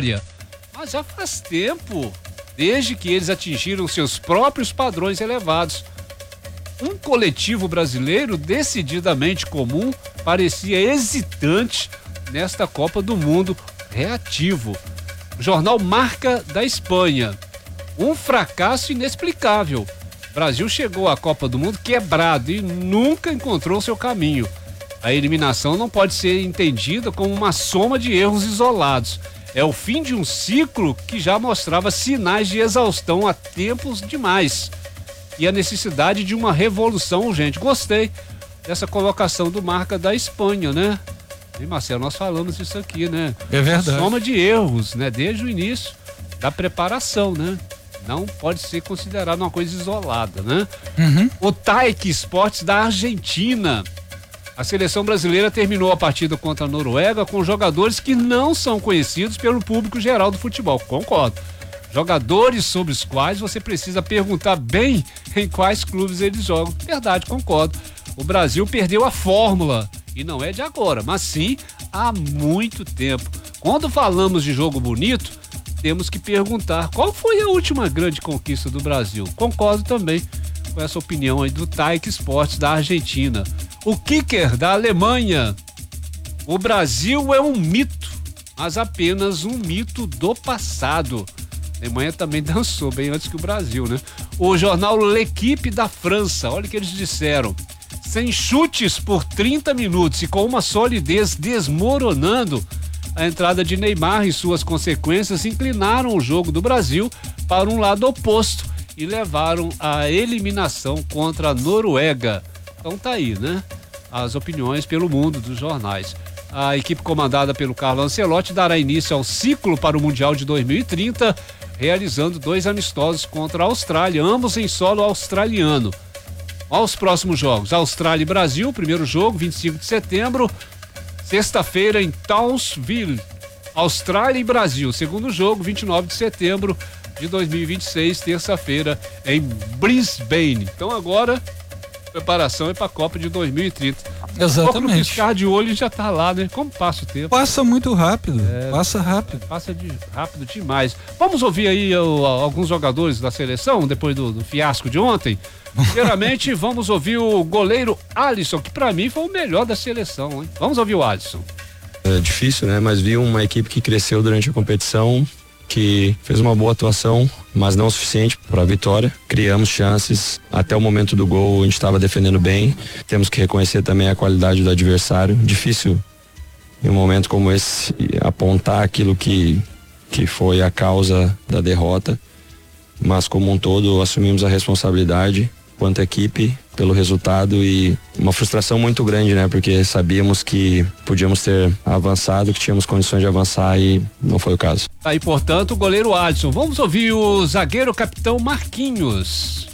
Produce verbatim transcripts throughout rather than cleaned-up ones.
Austrália. Mas já faz tempo, desde que eles atingiram seus próprios padrões elevados. Um coletivo brasileiro decididamente comum parecia hesitante nesta Copa do Mundo, reativo. O jornal Marca da Espanha. Um fracasso inexplicável. O Brasil chegou à Copa do Mundo quebrado e nunca encontrou seu caminho. A eliminação não pode ser entendida como uma soma de erros isolados. É o fim de um ciclo que já mostrava sinais de exaustão há tempos demais. E a necessidade de uma revolução urgente. Gostei dessa colocação do Marca da Espanha, né? E Marcelo, nós falamos isso aqui, né? É verdade. Uma soma de erros, né? Desde o início da preparação, né? Não pode ser considerado uma coisa isolada, né? Uhum. O Taik Sports da Argentina. A seleção brasileira terminou a partida contra a Noruega com jogadores que não são conhecidos pelo público geral do futebol. Concordo. Jogadores sobre os quais você precisa perguntar bem em quais clubes eles jogam. Verdade, concordo. O Brasil perdeu a fórmula. E não é de agora, mas sim há muito tempo. Quando falamos de jogo bonito, temos que perguntar qual foi a última grande conquista do Brasil. Concordo também com essa opinião aí do Taik Sports da Argentina. O kicker da Alemanha. O Brasil é um mito, mas apenas um mito do passado. A Alemanha também dançou bem antes que o Brasil, né? O jornal L'Equipe da França, olha o que eles disseram. Sem chutes por trinta minutos e com uma solidez desmoronando, a entrada de Neymar e suas consequências inclinaram o jogo do Brasil para um lado oposto e levaram à eliminação contra a Noruega. Então tá aí, né? As opiniões pelo mundo dos jornais. A equipe comandada pelo Carlo Ancelotti dará início ao ciclo para o Mundial de dois mil e trinta, realizando dois amistosos contra a Austrália, ambos em solo australiano. Aos próximos jogos, Austrália e Brasil, primeiro jogo, vinte e cinco de setembro, sexta-feira em Townsville. Austrália e Brasil, segundo jogo, vinte e nove de setembro de dois mil e vinte e seis, terça-feira em Brisbane. Então agora, preparação é para a Copa de dois mil e trinta. Exatamente. Um piscar de olho já tá lá, né? Como passa o tempo? Passa muito rápido, é, passa rápido. Passa de, rápido demais. Vamos ouvir aí o, alguns jogadores da seleção, depois do, do fiasco de ontem. Primeiramente, vamos ouvir o goleiro Alisson, que pra mim foi o melhor da seleção, hein? Vamos ouvir o Alisson. É difícil, né? Mas vi uma equipe que cresceu durante a competição, que fez uma boa atuação, mas não o suficiente para a vitória. Criamos chances, até o momento do gol a gente estava defendendo bem. Temos que reconhecer também a qualidade do adversário. Difícil em um momento como esse apontar aquilo que, que foi a causa da derrota, mas como um todo assumimos a responsabilidade quanto equipe pelo resultado e uma frustração muito grande, né? Porque sabíamos que podíamos ter avançado, que tínhamos condições de avançar e não foi o caso. Aí, portanto, o goleiro Alisson. Vamos ouvir o zagueiro capitão Marquinhos.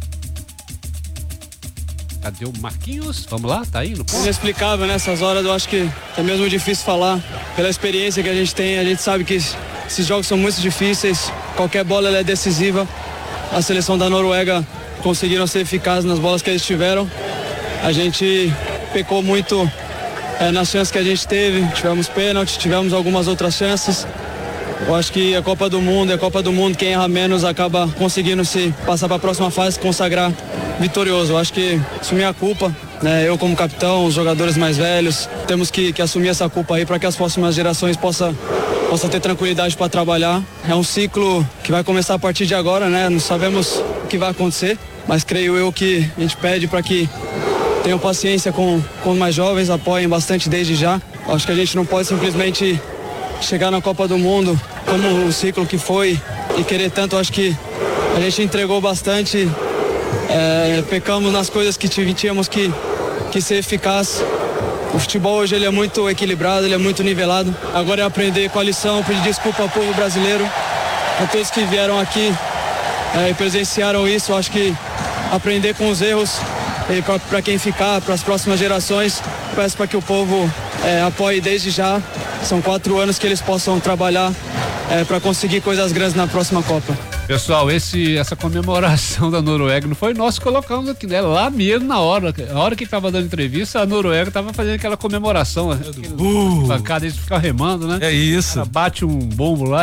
Cadê o Marquinhos? Vamos lá, tá aí no ponto. Inexplicável nessas horas, eu acho que é mesmo difícil falar. Pela experiência que a gente tem, a gente sabe que esses jogos são muito difíceis, qualquer bola ela é decisiva. A seleção da Noruega conseguiram ser eficazes nas bolas que eles tiveram. A gente pecou muito é, nas chances que a gente teve, tivemos pênalti, tivemos algumas outras chances. Eu acho que a Copa do Mundo, a Copa do Mundo, quem erra menos acaba conseguindo se passar para a próxima fase, consagrar vitorioso. Eu acho que assumir a culpa, né? Eu como capitão, os jogadores mais velhos, temos que, que assumir essa culpa aí para que as próximas gerações possam possa ter tranquilidade para trabalhar. É um ciclo que vai começar a partir de agora, né? Não sabemos o que vai acontecer, mas creio eu que a gente pede para que tenham paciência com, com os mais jovens, apoiem bastante desde já. Acho que a gente não pode simplesmente chegar na Copa do Mundo como o ciclo que foi e querer tanto. Acho que a gente entregou bastante, é, pecamos nas coisas que tínhamos que, que ser eficaz. O futebol hoje ele é muito equilibrado, ele é muito nivelado. Agora é aprender com a lição, pedir desculpa ao povo brasileiro, a todos que vieram aqui é, e presenciaram isso. Acho que aprender com os erros e para quem ficar, para as próximas gerações, peço para que o povo é, apoie desde já. São quatro anos que eles possam trabalhar é, para conseguir coisas grandes na próxima Copa. Pessoal, esse, essa comemoração da Noruega não foi nós que colocamos aqui, né? Lá mesmo, na hora, na hora que estava dando entrevista, a Noruega estava fazendo aquela comemoração, uh, bancada, eles ficam remando, né? É isso. Bate um bombo lá.